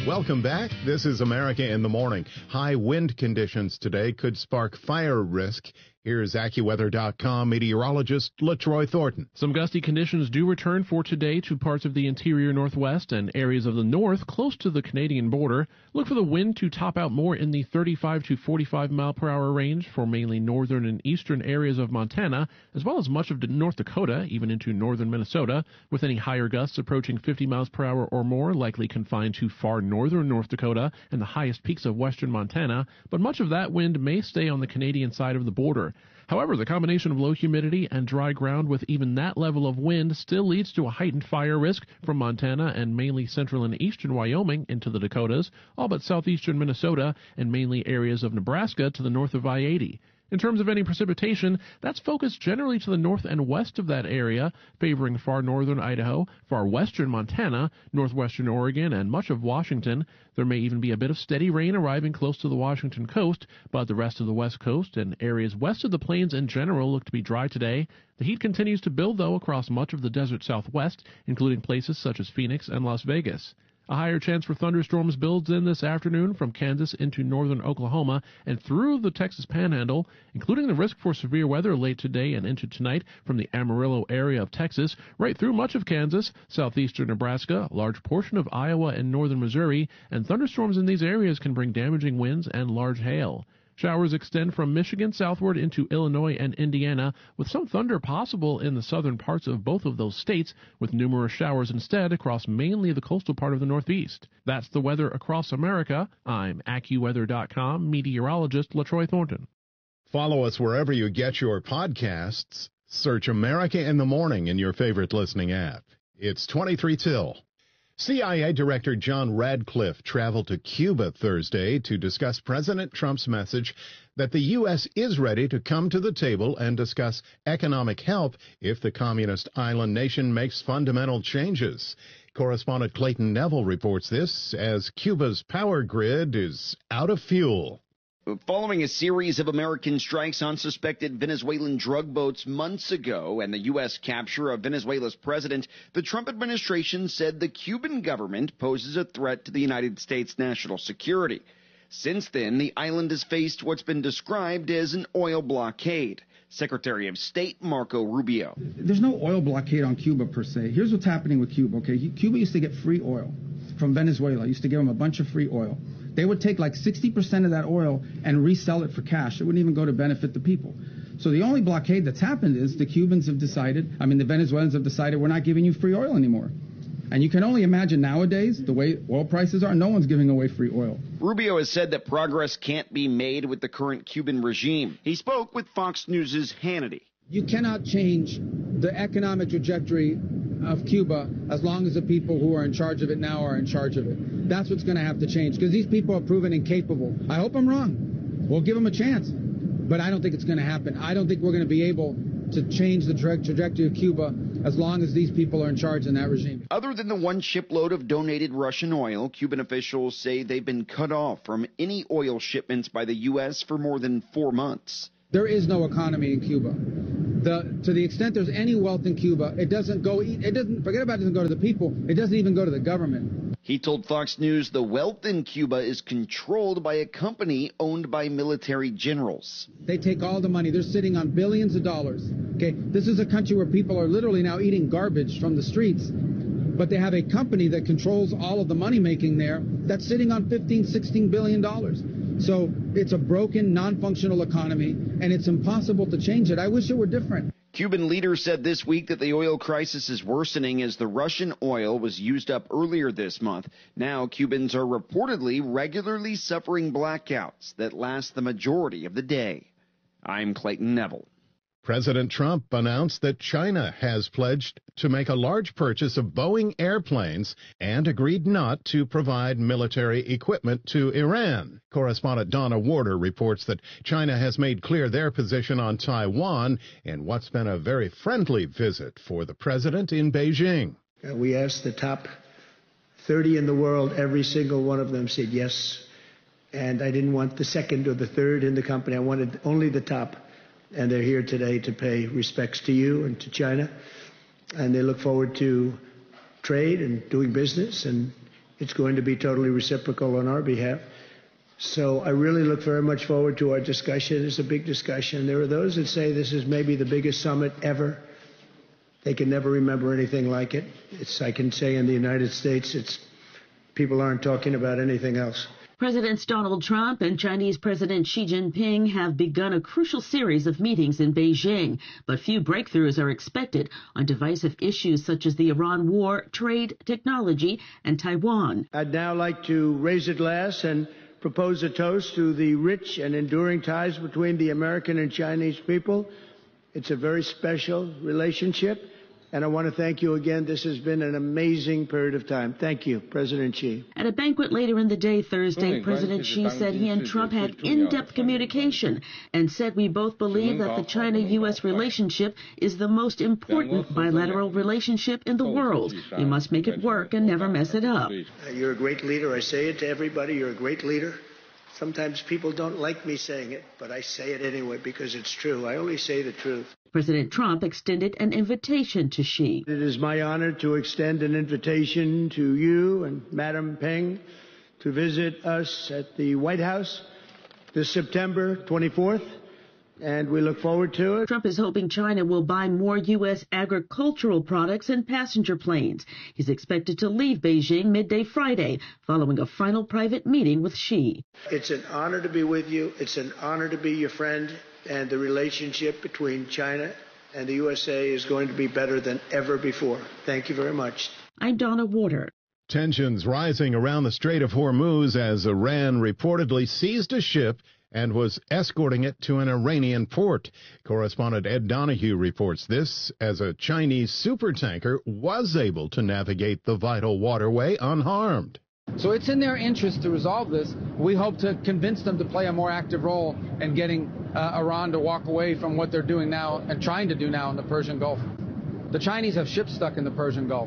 Welcome back. This is America in the Morning. High wind conditions today could spark fire risk. Here's AccuWeather.com meteorologist LaTroy Thornton. Some gusty conditions do return for today to parts of the interior northwest and areas of the north close to the Canadian border. Look for the wind to top out more in the 35 to 45 mile per hour range for mainly northern and eastern areas of Montana, as well as much of North Dakota, even into northern Minnesota, with any higher gusts approaching 50 miles per hour or more, likely confined to far northern North Dakota and the highest peaks of western Montana, but much of that wind may stay on the Canadian side of the border. However, the combination of low humidity and dry ground with even that level of wind still leads to a heightened fire risk from Montana and mainly central and eastern Wyoming into the Dakotas, all but southeastern Minnesota and mainly areas of Nebraska to the north of I-80. In terms of any precipitation, that's focused generally to the north and west of that area, favoring far northern Idaho, far western Montana, northwestern Oregon, and much of Washington. There may even be a bit of steady rain arriving close to the Washington coast, but the rest of the west coast and areas west of the plains in general look to be dry today. The heat continues to build, though, across much of the desert southwest, including places such as Phoenix and Las Vegas. A higher chance for thunderstorms builds in this afternoon from Kansas into northern Oklahoma and through the Texas Panhandle, including the risk for severe weather late today and into tonight from the Amarillo area of Texas, right through much of Kansas, southeastern Nebraska, a large portion of Iowa and northern Missouri, and thunderstorms in these areas can bring damaging winds and large hail. Showers extend from Michigan southward into Illinois and Indiana, with some thunder possible in the southern parts of both of those states, with numerous showers instead across mainly the coastal part of the Northeast. That's the weather across America. I'm AccuWeather.com meteorologist LaTroy Thornton. Follow us wherever you get your podcasts. Search America in the Morning in your favorite listening app. It's 23 till. CIA Director John Radcliffe traveled to Cuba Thursday to discuss President Trump's message that the U.S. is ready to come to the table and discuss economic help if the communist island nation makes fundamental changes. Correspondent Clayton Neville reports this as Cuba's power grid is out of fuel. Following a series of American strikes on suspected Venezuelan drug boats months ago and the U.S. capture of Venezuela's president, the Trump administration said the Cuban government poses a threat to the United States' national security. Since then, the island has faced what's been described as an oil blockade. Secretary of State Marco Rubio. There's no oil blockade on Cuba per se. Here's what's happening with Cuba, okay? Cuba used to get free oil from Venezuela. Used to give them a bunch of free oil. They would take like 60% of that oil and resell it for cash. It wouldn't even go to benefit the people. So the only blockade that's happened is the the Venezuelans have decided we're not giving you free oil anymore. And you can only imagine nowadays, the way oil prices are, no one's giving away free oil. Rubio has said that progress can't be made with the current Cuban regime. He spoke with Fox News' Hannity. You cannot change the economic trajectory of Cuba as long as the people who are in charge of it now are in charge of it. That's what's going to have to change, because these people are proven incapable. I hope I'm wrong. We'll give them a chance. But I don't think it's going to happen. I don't think we're going to be able to change the trajectory of Cuba as long as these people are in charge in that regime. Other than the one shipload of donated Russian oil, Cuban officials say they've been cut off from any oil shipments by the U.S. for more than 4 months. There is no economy in Cuba. To the extent there's any wealth in Cuba, forget about it doesn't go to the people, it doesn't even go to the government. He told Fox News the wealth in Cuba is controlled by a company owned by military generals. They take all the money. They're sitting on billions of dollars. Okay, this is a country where people are literally now eating garbage from the streets, but they have a company that controls all of the money making there that's sitting on $16 billion. So it's a broken, non-functional economy, and it's impossible to change it. I wish it were different. Cuban leaders said this week that the oil crisis is worsening as the Russian oil was used up earlier this month. Now Cubans are reportedly regularly suffering blackouts that last the majority of the day. I'm Clayton Neville. President Trump announced that China has pledged to make a large purchase of Boeing airplanes and agreed not to provide military equipment to Iran. Correspondent Donna Warder reports that China has made clear their position on Taiwan in what's been a very friendly visit for the president in Beijing. We asked the top 30 in the world. Every single one of them said yes. And I didn't want the second or the third in the company. I wanted only the top. And they're here today to pay respects to you and to China. And they look forward to trade and doing business. And it's going to be totally reciprocal on our behalf. So I really look very much forward to our discussion. It's a big discussion. There are those that say this is maybe the biggest summit ever. They can never remember anything like it. I can say in the United States, people aren't talking about anything else. Presidents Donald Trump and Chinese President Xi Jinping have begun a crucial series of meetings in Beijing, but few breakthroughs are expected on divisive issues such as the Iran war, trade, technology, and Taiwan. I'd now like to raise a glass and propose a toast to the rich and enduring ties between the American and Chinese people. It's a very special relationship, and I want to thank you again. This has been an amazing period of time. Thank you, President Xi. At a banquet later in the day Thursday, President Xi said he and Trump had in-depth communication and said, "We both believe that the China-U.S. relationship is the most important bilateral relationship in the world. We must make it work and never mess it up." You're a great leader. I say it to everybody. You're a great leader. Sometimes people don't like me saying it, but I say it anyway because it's true. I only say the truth. President Trump extended an invitation to Xi. It is my honor to extend an invitation to you and Madam Peng to visit us at the White House this September 24th, and we look forward to it. Trump is hoping China will buy more U.S. agricultural products and passenger planes. He's expected to leave Beijing midday Friday, following a final private meeting with Xi. It's an honor to be with you. It's an honor to be your friend. And the relationship between China and the USA is going to be better than ever before. Thank you very much. I'm Donna Warder. Tensions rising around the Strait of Hormuz as Iran reportedly seized a ship and was escorting it to an Iranian port. Correspondent Ed Donahue reports this as a Chinese supertanker was able to navigate the vital waterway unharmed. So it's in their interest to resolve this. We hope to convince them to play a more active role in getting Iran to walk away from what they're doing now and trying to do now in the Persian Gulf. The Chinese have ships stuck in the Persian Gulf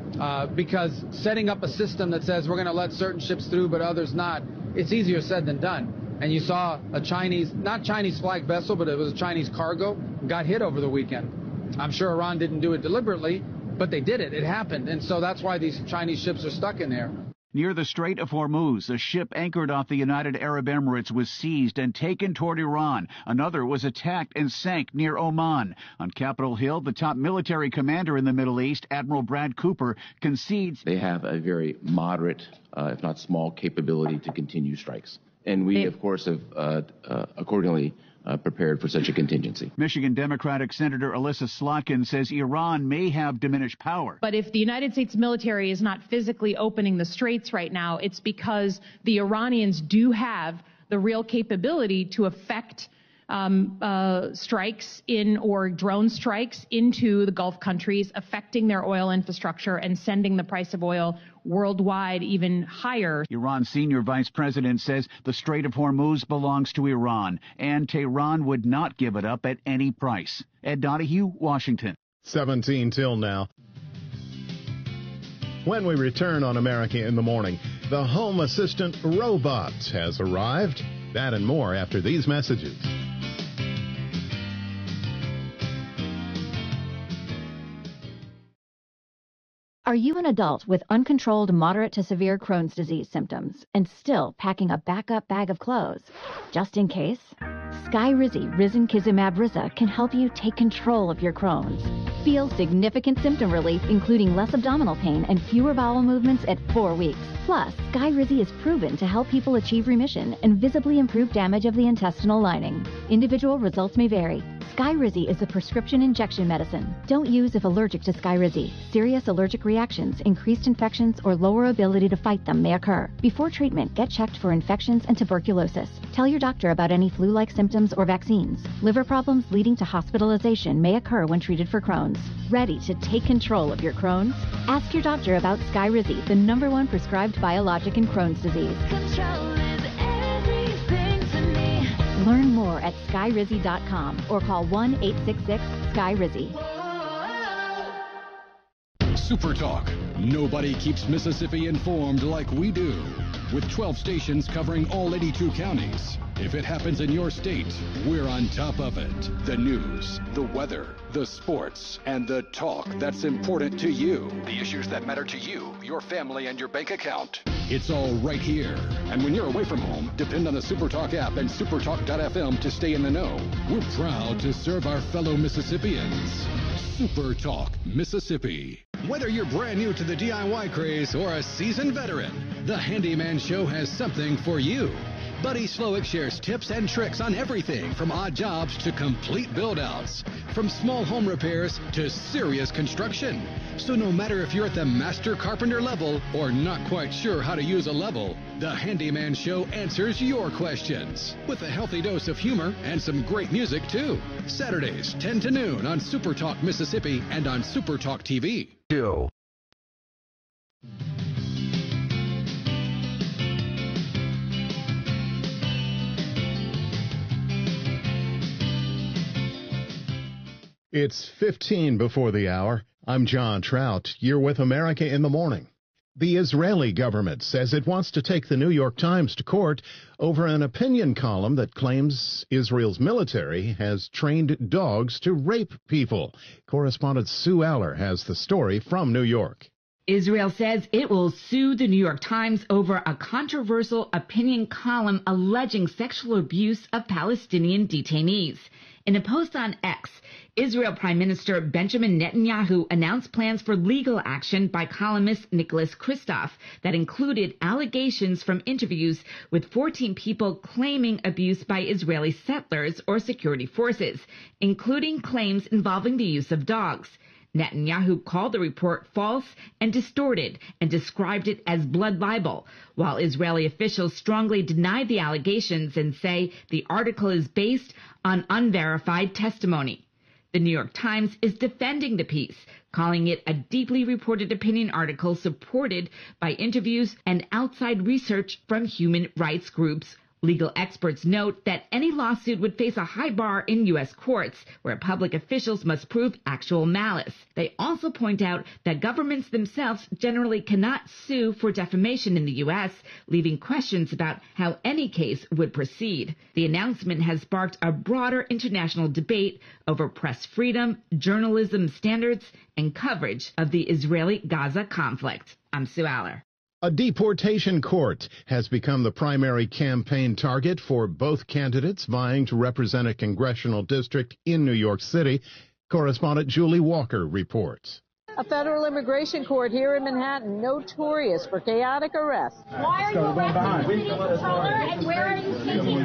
because setting up a system that says we're going to let certain ships through but others not, it's easier said than done. And you saw a not Chinese flagged vessel, but it was a Chinese cargo, got hit over the weekend. I'm sure Iran didn't do it deliberately, but they did it. It happened. And so that's why these Chinese ships are stuck in there. Near the Strait of Hormuz, a ship anchored off the United Arab Emirates was seized and taken toward Iran. Another was attacked and sank near Oman. On Capitol Hill, the top military commander in the Middle East, Admiral Brad Cooper, concedes they have a very moderate, if not small, capability to continue strikes. And we, of course, have accordingly prepared for such a contingency. Michigan Democratic Senator Alyssa Slotkin says Iran may have diminished power. But if the United States military is not physically opening the straits right now, it's because the Iranians do have the real capability to affect strikes or drone strikes into the Gulf countries, affecting their oil infrastructure and sending the price of oil worldwide even higher. Iran's senior vice president says the Strait of Hormuz belongs to Iran, and Tehran would not give it up at any price. Ed Donahue, Washington. 17 till now. When we return on America in the Morning, the home assistant robot has arrived. That and more after these messages. Are you an adult with uncontrolled moderate to severe Crohn's disease symptoms and still packing a backup bag of clothes? Just in case? Skyrizi Risankizumab Riza can help you take control of your Crohn's. Feel significant symptom relief, including less abdominal pain and fewer bowel movements at 4 weeks. Plus, Skyrizi is proven to help people achieve remission and visibly improve damage of the intestinal lining. Individual results may vary. Skyrizi is a prescription injection medicine. Don't use if allergic to Skyrizi. Serious allergic reactions, increased infections, or lower ability to fight them may occur. Before treatment, get checked for infections and tuberculosis. Tell your doctor about any flu-like symptoms or vaccines. Liver problems leading to hospitalization may occur when treated for Crohn's. Ready to take control of your Crohn's? Ask your doctor about Skyrizi, the #1 prescribed biologic in Crohn's disease. Control is everything to me. Learn more at skyrizi.com or call 1-866-SKYRIZI. Super Talk Nobody keeps Mississippi informed like we do. With 12 stations covering all 82 counties. If it happens in your state, we're on top of it. The news, the weather, the sports, and the talk that's important to you. The issues that matter to you, your family, and your bank account. It's all right here. And when you're away from home, depend on the SuperTalk app and supertalk.fm to stay in the know. We're proud to serve our fellow Mississippians. SuperTalk Mississippi. Whether you're brand new to the DIY craze or a seasoned veteran, the Handyman Show has something for you. Buddy Slowick shares tips and tricks on everything from odd jobs to complete build-outs, from small home repairs to serious construction. So no matter if you're at the master carpenter level or not quite sure how to use a level, the Handyman Show answers your questions with a healthy dose of humor and some great music too. Saturdays 10 to noon on SuperTalk Mississippi and on SuperTalk TV. It's 15 before the hour. I'm John Trout. You're with America in the Morning. The Israeli government says it wants to take the New York Times to court over an opinion column that claims Israel's military has trained dogs to rape people. Correspondent Sue Aller has the story from New York. Israel says it will sue the New York Times over a controversial opinion column alleging sexual abuse of Palestinian detainees. In a post on X, Israel Prime Minister Benjamin Netanyahu announced plans for legal action by columnist Nicholas Kristof that included allegations from interviews with 14 people claiming abuse by Israeli settlers or security forces, including claims involving the use of dogs. Netanyahu called the report false and distorted and described it as blood libel, while Israeli officials strongly denied the allegations and say the article is based on unverified testimony. The New York Times is defending the piece, calling it a deeply reported opinion article supported by interviews and outside research from human rights groups. Legal experts note that any lawsuit would face a high bar in U.S. courts, where public officials must prove actual malice. They also point out that governments themselves generally cannot sue for defamation in the U.S., leaving questions about how any case would proceed. The announcement has sparked a broader international debate over press freedom, journalism standards, and coverage of the Israeli-Gaza conflict. I'm Sue Aller. A deportation court has become the primary campaign target for both candidates vying to represent a congressional district in New York City. Correspondent Julie Walker reports. A federal immigration court here in Manhattan, notorious for chaotic arrests. Why are you arresting city controller and where are you taking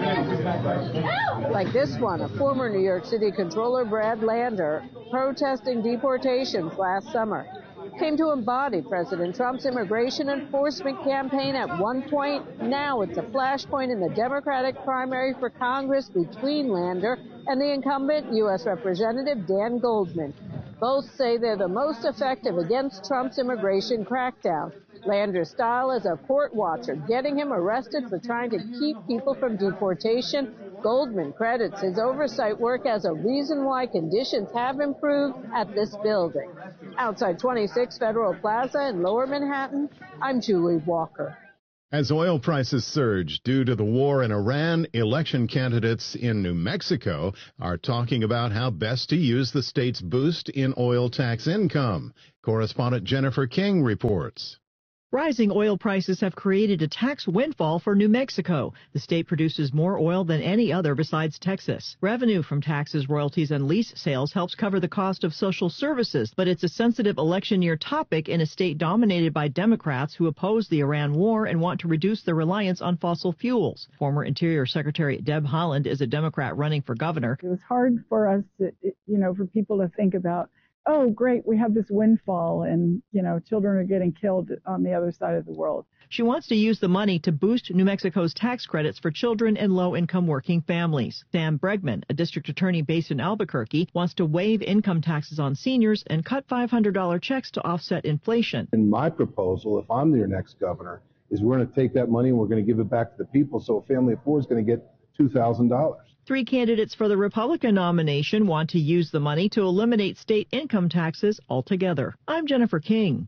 him? Like this one, a former New York City controller, Brad Lander, protesting deportations last summer. Came to embody President Trump's immigration enforcement campaign at one point. Now it's a flashpoint in the Democratic primary for Congress between Lander and the incumbent U.S. Representative Dan Goldman. Both say they're the most effective against Trump's immigration crackdown. Lander's style as a court watcher, getting him arrested for trying to keep people from deportation. Goldman credits his oversight work as a reason why conditions have improved at this building. Outside 26 Federal Plaza in Lower Manhattan, I'm Julie Walker. As oil prices surge due to the war in Iran, election candidates in New Mexico are talking about how best to use the state's boost in oil tax income. Correspondent Jennifer King reports. Rising oil prices have created a tax windfall for New Mexico. The state produces more oil than any other besides Texas. Revenue from taxes, royalties, and lease sales helps cover the cost of social services, but it's a sensitive election year topic in a state dominated by Democrats who oppose the Iran war and want to reduce their reliance on fossil fuels. Former Interior Secretary Deb Haaland is a Democrat running for governor. It was hard for us to, for people to think about, oh, great, we have this windfall and, children are getting killed on the other side of the world. She wants to use the money to boost New Mexico's tax credits for children and low-income working families. Sam Bregman, a district attorney based in Albuquerque, wants to waive income taxes on seniors and cut $500 checks to offset inflation. And my proposal, if I'm your next governor, is we're going to take that money and we're going to give it back to the people, so a family of four is going to get $2,000. 3 candidates for the Republican nomination want to use the money to eliminate state income taxes altogether. I'm Jennifer King.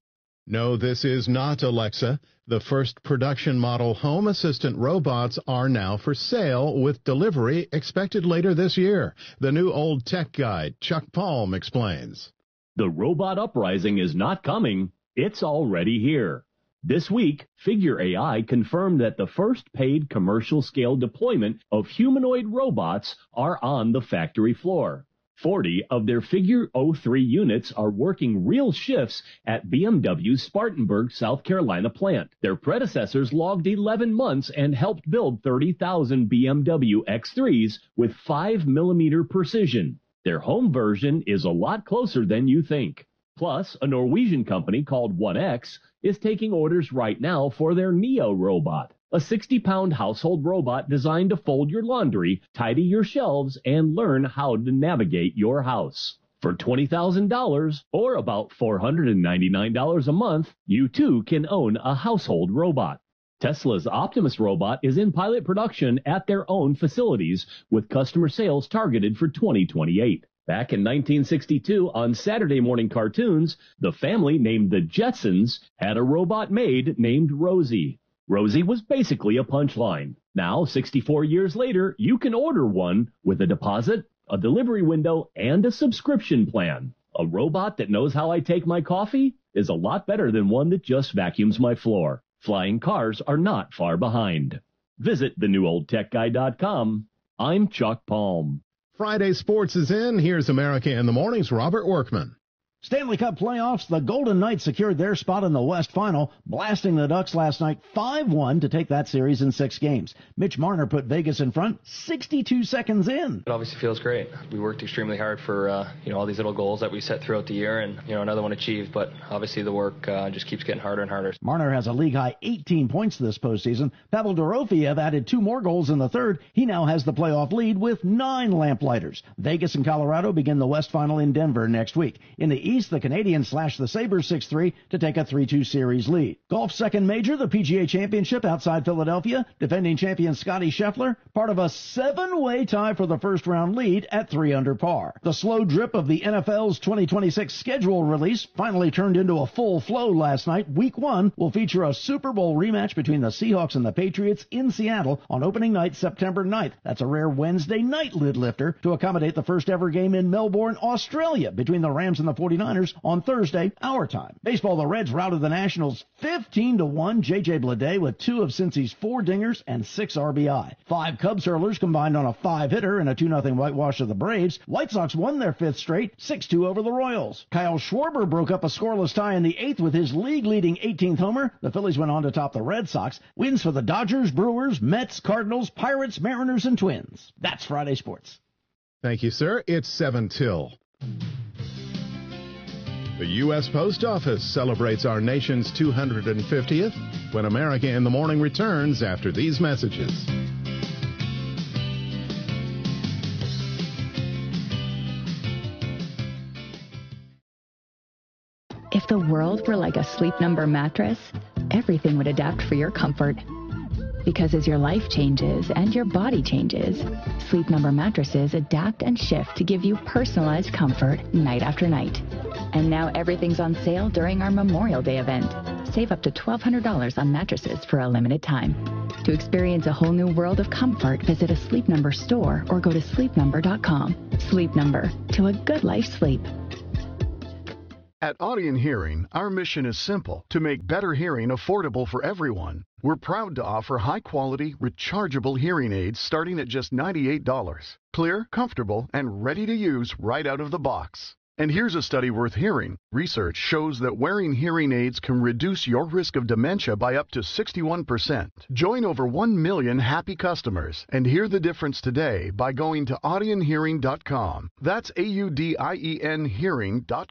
No, this is not Alexa. The first production model home assistant robots are now for sale, with delivery expected later this year. The new old tech guide, Chuck Palm, explains. The robot uprising is not coming. It's already here. This week, Figure AI confirmed that the first paid commercial-scale deployment of humanoid robots are on the factory floor. 40 of their Figure 03 units are working real shifts at BMW's Spartanburg, South Carolina plant. Their predecessors logged 11 months and helped build 30,000 BMW X3s with 5mm precision. Their home version is a lot closer than you think. Plus, a Norwegian company called 1X is taking orders right now for their Neo robot, a 60-pound household robot designed to fold your laundry, tidy your shelves, and learn how to navigate your house. For $20,000, or about $499 a month, you too can own a household robot. Tesla's Optimus robot is in pilot production at their own facilities, with customer sales targeted for 2028. Back in 1962, on Saturday morning cartoons, the family named the Jetsons had a robot maid named Rosie. Rosie was basically a punchline. Now, 64 years later, you can order one with a deposit, a delivery window, and a subscription plan. A robot that knows how I take my coffee is a lot better than one that just vacuums my floor. Flying cars are not far behind. Visit thenewOldTechGuy.com. I'm Chuck Palm. Friday Sports is in. Here's America in the Morning's Robert Workman. Stanley Cup playoffs, the Golden Knights secured their spot in the West Final, blasting the Ducks last night 5-1 to take that series in 6 games. Mitch Marner put Vegas in front 62 seconds in. It obviously feels great. We worked extremely hard for all these little goals that we set throughout the year, and another one achieved, but obviously the work just keeps getting harder and harder. Marner has a league-high 18 points this postseason. Pavel Dorofeyev added 2 more goals in the third. He now has the playoff lead with 9 lamplighters. Vegas and Colorado begin the West Final in Denver next week. In the East, the Canadians slashed the Sabres 6-3 to take a 3-2 series lead. Golf's second major, the PGA Championship outside Philadelphia, defending champion Scottie Scheffler, part of a 7-way tie for the first-round lead at 3 under par. The slow drip of the NFL's 2026 schedule release finally turned into a full flow last night. Week 1 will feature a Super Bowl rematch between the Seahawks and the Patriots in Seattle on opening night, September 9th. That's a rare Wednesday night lid lifter to accommodate the first-ever game in Melbourne, Australia, between the Rams and the 49ers on Thursday, our time. Baseball, the Reds routed the Nationals 15-1. J.J. Bleday with 2 of Cincy's 4 dingers and 6 RBI. 5 Cubs hurlers combined on a 5-hitter in a 2-0 whitewash of the Braves. White Sox won their 5th straight, 6-2 over the Royals. Kyle Schwarber broke up a scoreless tie in the 8th with his league-leading 18th homer. The Phillies went on to top the Red Sox. Wins for the Dodgers, Brewers, Mets, Cardinals, Pirates, Mariners, and Twins. That's Friday Sports. Thank you, sir. It's 7 till. The U.S. Post Office celebrates our nation's 250th when America in the Morning returns after these messages. If the world were like a Sleep Number mattress, everything would adapt for your comfort. Because as your life changes and your body changes, Sleep Number mattresses adapt and shift to give you personalized comfort night after night. And now everything's on sale during our Memorial Day event. Save up to $1,200 on mattresses for a limited time. To experience a whole new world of comfort, visit a Sleep Number store or go to sleepnumber.com. Sleep Number, to a good life sleep. At Audion Hearing, our mission is simple: to make better hearing affordable for everyone. We're proud to offer high-quality, rechargeable hearing aids starting at just $98. Clear, comfortable, and ready to use right out of the box. And here's a study worth hearing. Research shows that wearing hearing aids can reduce your risk of dementia by up to 61%. Join over 1 million happy customers and hear the difference today by going to audionhearing.com. That's AUDIEN hearing.com.